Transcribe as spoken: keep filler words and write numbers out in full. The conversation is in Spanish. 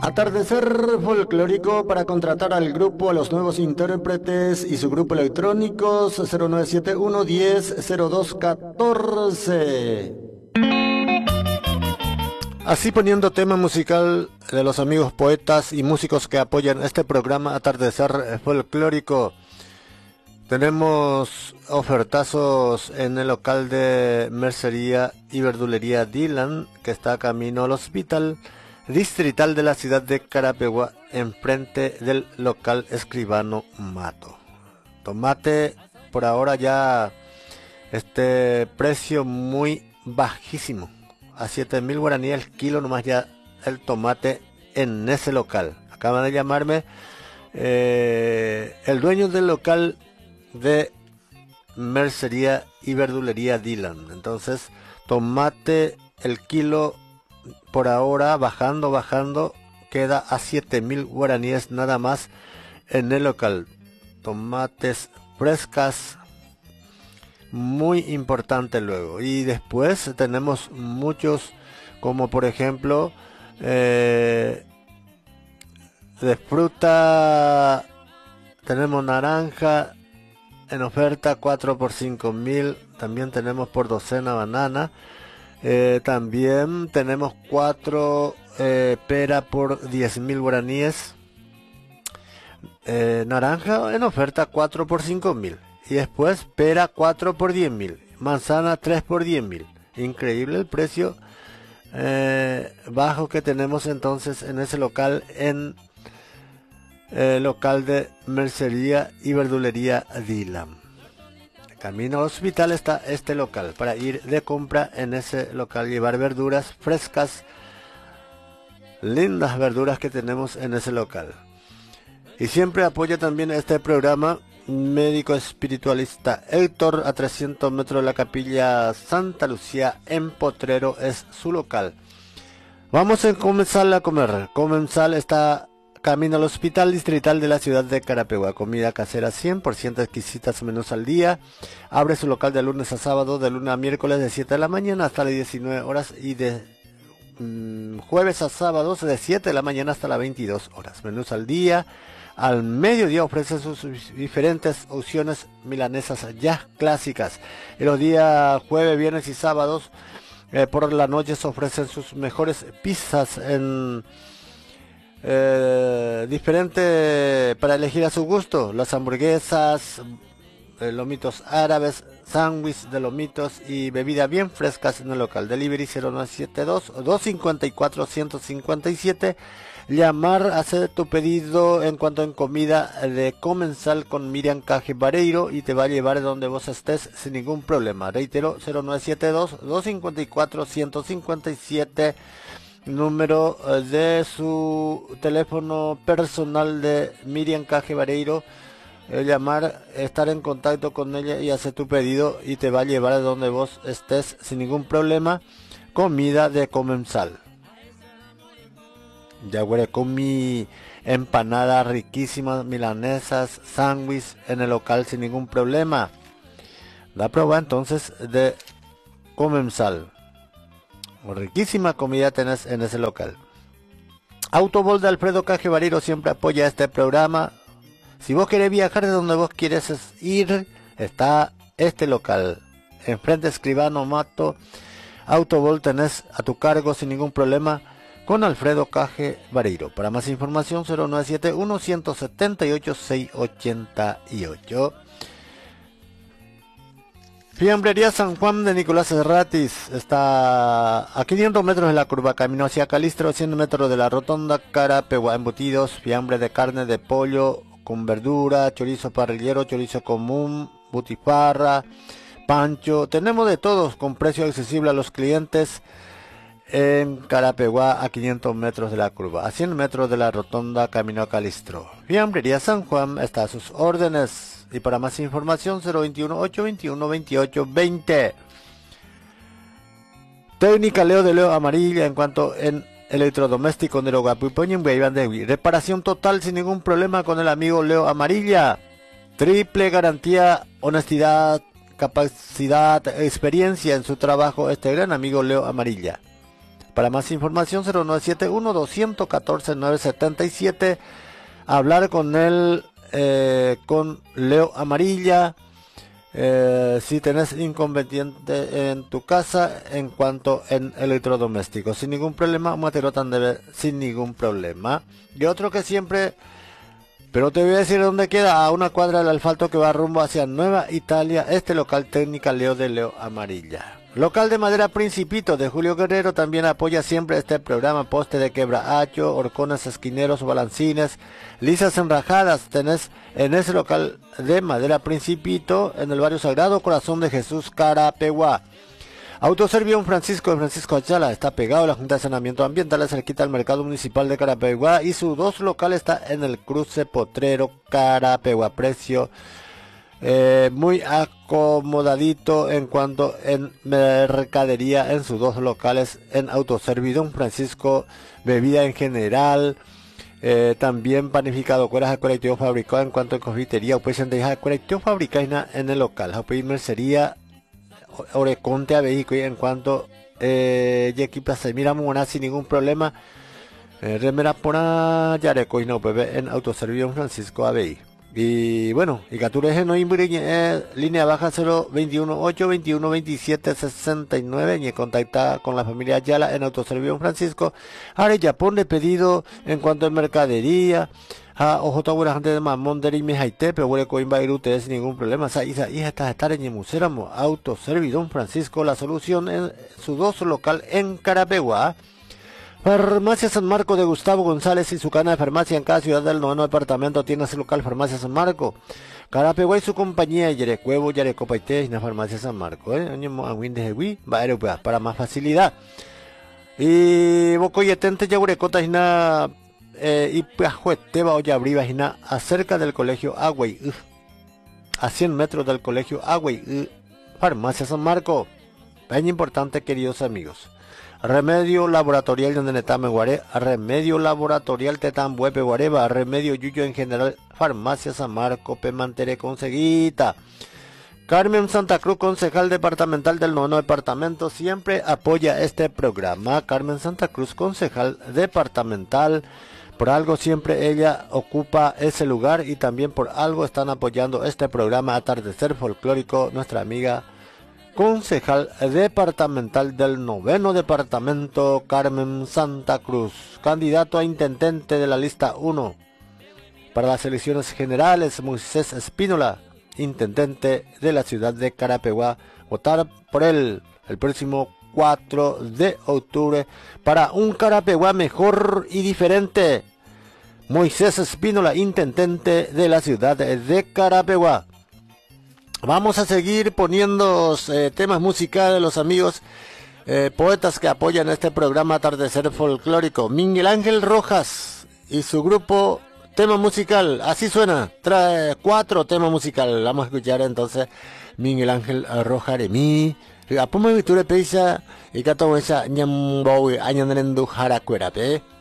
Atardecer folclórico para contratar al grupo, a los nuevos intérpretes y su grupo electrónicos cero nueve siete uno diez cero dos catorce. Así poniendo tema musical de los amigos poetas y músicos que apoyan este programa Atardecer folclórico. Tenemos ofertazos en el local de mercería y verdulería Dylan, que está camino al hospital distrital de la ciudad de Carapeguá, enfrente del local Escribano Mato. Tomate por ahora ya este precio muy bajísimo, a siete mil guaraníes el kilo nomás ya el tomate en ese local. Acaban de llamarme eh, el dueño del local de mercería y verdulería Dylan. Entonces tomate el kilo por ahora bajando, bajando, queda a siete mil guaraníes nada más en el local. Tomates frescas, muy importante luego. Y después tenemos muchos, como por ejemplo, eh, de fruta, tenemos naranja en oferta cuatro por cinco mil, también tenemos por docena banana. Eh, también tenemos cuatro eh, pera por diez mil guaraníes. Eh, naranja en oferta cuatro por cinco mil. Y después pera cuatro por diez mil. Manzana tres por diez mil. Increíble el precio eh, bajo que tenemos entonces en ese local, en el local de mercería y verdulería Dylan. Camino al hospital está este local para ir de compra en ese local, llevar verduras frescas, lindas verduras que tenemos en ese local. Y siempre apoya también este programa médico espiritualista Héctor, a trescientos metros de la capilla Santa Lucía en Potrero es su local. Vamos a comenzar a comer. Comensal está camino al hospital distrital de la ciudad de Carapeguá. Comida casera cien por ciento exquisitas, menús al día. Abre su local de lunes a sábado, de lunes a miércoles de siete de la mañana hasta las diecinueve horas y de mmm, jueves a sábados de siete de la mañana hasta las veintidós horas. Menús al día. Al mediodía ofrece sus diferentes opciones milanesas ya clásicas. Y los días jueves, viernes y sábados eh, por la noche se ofrecen sus mejores pizzas en Eh, diferente para elegir a su gusto. Las hamburguesas, eh, lomitos árabes, sándwich de lomitos y bebidas bien frescas en el local. Delivery cero nueve siete dos, dos cinco cuatro, uno cero cinco siete. Llamar, hacer tu pedido en cuanto en comida de comensal con Miriam Caje Vareiro y te va a llevar donde vos estés sin ningún problema. Reitero, cero nueve siete dos, dos cinco cuatro, uno cero cinco siete. Número de su teléfono personal de Miriam Caje Vareiro. Eh, llamar, estar en contacto con ella y hacer tu pedido y te va a llevar a donde vos estés sin ningún problema. Comida de comensal. Ya huele con mi empanada riquísimas, milanesas, sándwich en el local sin ningún problema. La prueba entonces de comensal. Riquísima comida tenés en ese local. Autobol de Alfredo Caje Vareiro siempre apoya este programa. Si vos querés viajar de donde vos quieres ir, está este local. Enfrente Escribano Mato. Autobol tenés a tu cargo sin ningún problema con Alfredo Caje Vareiro. Para más información cero nueve siete uno, uno siete ocho, seis ocho ocho. Fiambrería San Juan de Nicolás Serratis está a quinientos metros de la curva, camino hacia Calistro, cien metros de la rotonda Carapeguá. Embutidos, fiambre de carne de pollo con verdura, chorizo parrillero, chorizo común, butifarra, pancho. Tenemos de todos con precio accesible a los clientes en Carapeguá, a quinientos metros de la curva, a cien metros de la rotonda camino a Calistro. Fiambrería San Juan está a sus órdenes. Y para más información cero veintiuno, ocho veintiuno, veintiocho veinte. Técnica Leo de Leo Amarilla en cuanto en electrodoméstico de Guapuipoño en reparación total sin ningún problema con el amigo Leo Amarilla. Triple garantía, honestidad, capacidad, experiencia en su trabajo este gran amigo Leo Amarilla. Para más información cero nueve siete uno dos uno cuatro nueve siete siete. Hablar con él, eh, con Leo Amarilla. Eh, si tenés inconveniente en tu casa en cuanto en electrodomésticos, sin ningún problema, Materotan debe sin ningún problema. Y otro que siempre, pero te voy a decir dónde queda, a una cuadra del asfalto que va rumbo hacia Nueva Italia, este local Técnica Leo de Leo Amarilla. Local de madera Principito de Julio Guerrero también apoya siempre este programa. Poste de quebrahacho, horcones, esquineros, balancines, lisas enrajadas. Tenés en ese local de madera Principito, en el barrio Sagrado Corazón de Jesús, Carapeguá. Autoservión Francisco de Francisco Ayala está pegado a la Junta de Saneamiento Ambiental, cerquita al Mercado Municipal de Carapeguá, y su dos locales está en el cruce Potrero Carapeguá. Precio Eh, muy acomodadito en cuanto en mercadería en sus dos locales en Autoservidón Francisco, bebida en general, eh, también panificado, cueras de colectivo fabricado en cuanto en confitería, pues en dejar colectivo fabricado en el local, a pedir mercería, oreconte a vehículo en cuanto eh, y equipa se mira mona sin ningún problema, eh, remera pona yareco y no bebé en Autoservidón Francisco A B I. Y bueno, y Catureje no imbriñe, eh, línea baja cero veintiuno ocho veintiuno veintisiete sesenta y nueve, y contacta con la familia Ayala en Autoservión Francisco. Ahora ya ponle pedido en cuanto a mercadería, a ojo buena gente de Mamón de Rime Haite, pero huele coimba ir ustedes sin ningún problema. Esa hija está estar en Yemuséramo, Autoservidón Francisco, la solución en su dos local en Carapeguá. Farmacia San Marco de Gustavo González y su cadena de farmacia en cada ciudad del noveno departamento tiene su local Farmacia San Marco. Carapeguá y su compañía Yerecuevo, Yarecopaité y la Farmacia San Marco. ¿eh? Para más facilidad. Y Bocoyetente Yagurecota y na y Piajueteba o Yabriva y na acerca del colegio Agüey. A cien metros del colegio Agüey. Farmacia San Marco. Es importante, queridos amigos. Remedio laboratorial de Netame Guaré, remedio laboratorial Tetambuepe Guareba, remedio Yuyo en general, Farmacia San Marco, Pemantere Conseguita. Carmen Santa Cruz, concejal departamental del noveno departamento, siempre apoya este programa. Carmen Santa Cruz, concejal departamental, por algo siempre ella ocupa ese lugar y también por algo están apoyando este programa Atardecer Folclórico, nuestra amiga concejal departamental del noveno departamento, Carmen Santa Cruz, candidato a intendente de la lista uno. Para las elecciones generales, Moisés Espínola, intendente de la ciudad de Carapeguá. Votar por él el próximo cuatro de octubre para un Carapeguá mejor y diferente. Moisés Espínola, intendente de la ciudad de Carapeguá. Vamos a seguir poniendo eh, temas musicales de los amigos eh, poetas que apoyan este programa Atardecer Folclórico. Miguel Ángel Rojas y su grupo Tema Musical, así suena, trae cuatro temas musicales. Vamos a escuchar entonces Miguel Ángel Rojas de mí. Apomo viture peisa y cato esa ñambowi añanrendu jaracuerape.